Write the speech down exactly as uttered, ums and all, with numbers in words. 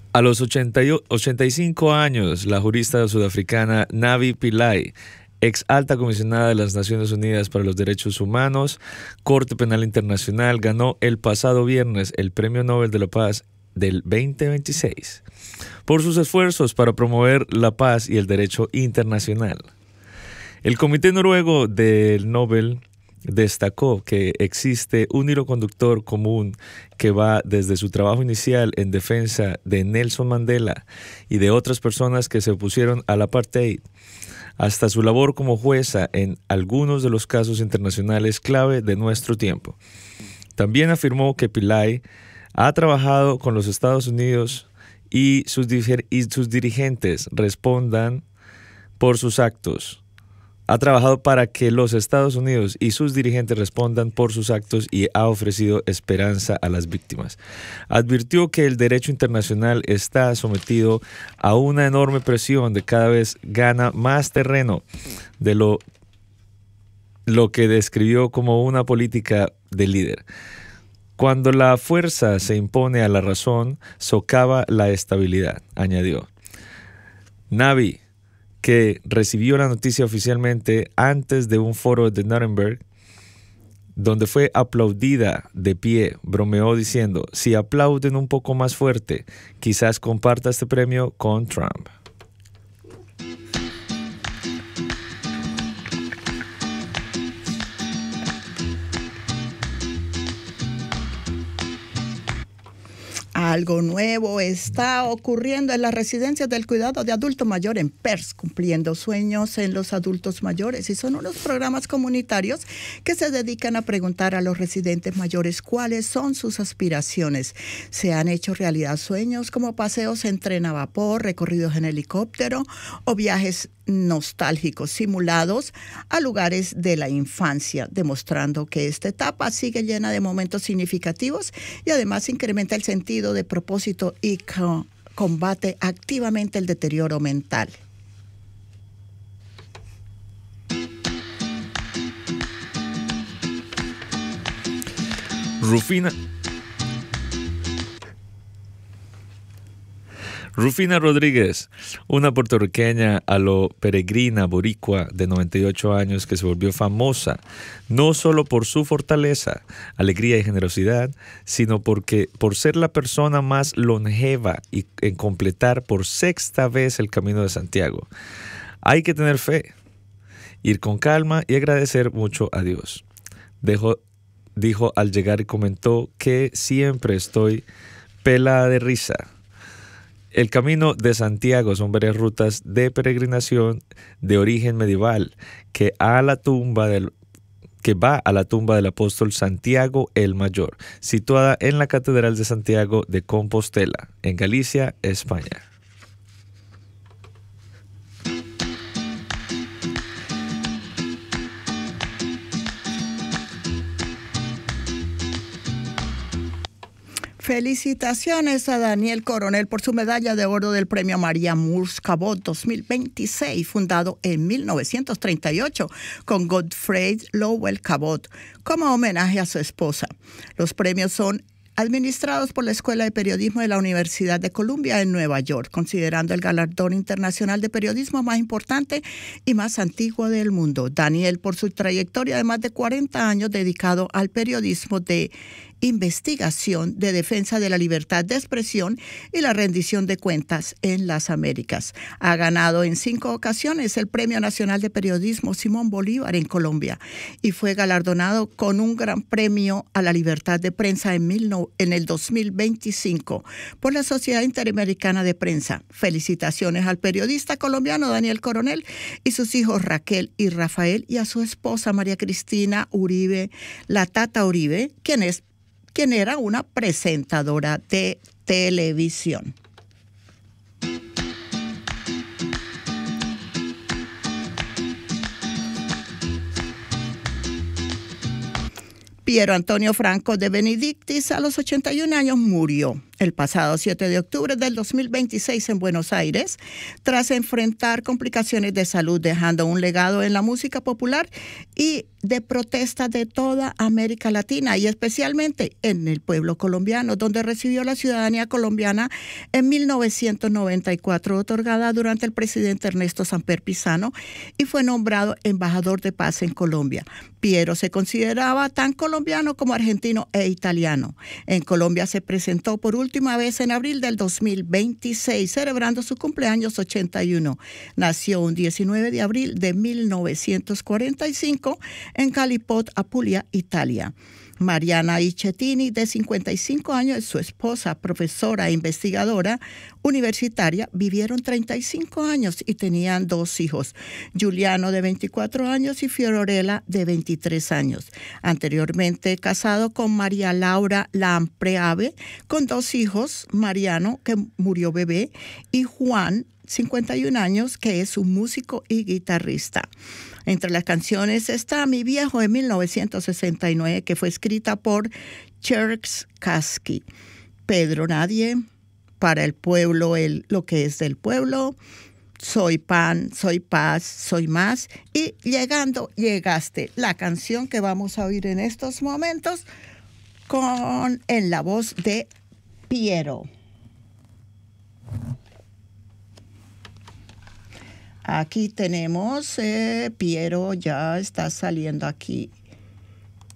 A los ochenta y ochenta y cinco años, la jurista sudafricana Navi Pillay, ex alta comisionada de las Naciones Unidas para los Derechos Humanos, Corte Penal Internacional, ganó el pasado viernes el Premio Nobel de la Paz del veinte veintiséis por sus esfuerzos para promover la paz y el derecho internacional. El Comité Noruego del Nobel destacó que existe un hilo conductor común que va desde su trabajo inicial en defensa de Nelson Mandela y de otras personas que se opusieron al apartheid, hasta su labor como jueza en algunos de los casos internacionales clave de nuestro tiempo. También afirmó que Pillay ha trabajado con los Estados Unidos y sus, y sus dirigentes respondan por sus actos. Ha trabajado para que los Estados Unidos y sus dirigentes respondan por sus actos y ha ofrecido esperanza a las víctimas. Advirtió que el derecho internacional está sometido a una enorme presión de cada vez gana más terreno de lo, lo que describió como una política de líder. Cuando la fuerza se impone a la razón, socava la estabilidad, añadió. Navi, que recibió la noticia oficialmente antes de un foro de Nuremberg, donde fue aplaudida de pie, bromeó diciendo, si aplauden un poco más fuerte, quizás comparta este premio con Trump. Algo nuevo está ocurriendo en las residencias del cuidado de adulto mayor en Perth, cumpliendo sueños en los adultos mayores. Y son unos programas comunitarios que se dedican a preguntar a los residentes mayores cuáles son sus aspiraciones. Se han hecho realidad sueños como paseos en tren a vapor, recorridos en helicóptero o viajes nostálgicos simulados a lugares de la infancia, demostrando que esta etapa sigue llena de momentos significativos y además incrementa el sentido de propósito y co- combate activamente el deterioro mental. Rufina Rufina Rodríguez, una puertorriqueña a lo peregrina boricua de noventa y ocho años que se volvió famosa no solo por su fortaleza, alegría y generosidad, sino porque por ser la persona más longeva y en completar por sexta vez el Camino de Santiago. Hay que tener fe, ir con calma y agradecer mucho a Dios. Dejó, dijo al llegar y comentó que siempre estoy pelada de risa. El Camino de Santiago son varias rutas de peregrinación de origen medieval que, a la tumba del, que va a la tumba del apóstol Santiago el Mayor, situada en la Catedral de Santiago de Compostela, en Galicia, España. Felicitaciones a Daniel Coronel por su medalla de oro del Premio María Moores Cabot dos mil veintiséis, fundado en mil novecientos treinta y ocho con Godfrey Lowell Cabot, como homenaje a su esposa. Los premios son administrados por la Escuela de Periodismo de la Universidad de Columbia en Nueva York, considerando el galardón internacional de periodismo más importante y más antiguo del mundo. Daniel, por su trayectoria de más de cuarenta años dedicado al periodismo de investigación de defensa de la libertad de expresión y la rendición de cuentas en las Américas. Ha ganado en cinco ocasiones el Premio Nacional de Periodismo Simón Bolívar en Colombia y fue galardonado con un gran premio a la libertad de prensa en, mil no, en el dos mil veinticinco por la Sociedad Interamericana de Prensa. Felicitaciones al periodista colombiano Daniel Coronel y sus hijos Raquel y Rafael y a su esposa María Cristina Uribe, la Tata Uribe, quien es quien era una presentadora de televisión. Piero Antonio Franco de Benedictis a los ochenta y un años murió. el pasado siete de octubre del dos mil veintiséis en Buenos Aires, tras enfrentar complicaciones de salud, dejando un legado en la música popular y de protesta de toda América Latina y especialmente en el pueblo colombiano, donde recibió la ciudadanía colombiana en mil novecientos noventa y cuatro, otorgada durante el presidente Ernesto Samper Pizano, y fue nombrado embajador de paz en Colombia. Piero se consideraba tan colombiano como argentino e italiano. En Colombia se presentó por última vez en abril del dos mil veintiséis, celebrando su cumpleaños ochenta y uno. Nació un diecinueve de abril de mil novecientos cuarenta y cinco en Calipot, Apulia, Italia. Mariana Ichetini, de cincuenta y cinco años, su esposa, profesora e investigadora universitaria, vivieron treinta y cinco años y tenían dos hijos, Giuliano, de veinticuatro años, y Fiorella, de veintitrés años. Anteriormente casado con María Laura Lampreave, con dos hijos, Mariano, que murió bebé, y Juan, cincuenta y un años, que es un músico y guitarrista. Entre las canciones está Mi Viejo, de mil novecientos sesenta y nueve, que fue escrita por Cherks Kasky. Pedro Nadie, Para el Pueblo, el, lo que es del pueblo, Soy Pan, Soy Paz, Soy Más, y Llegando, Llegaste, la canción que vamos a oír en estos momentos con, en la voz de Piero. Aquí tenemos, eh, Piero ya está saliendo aquí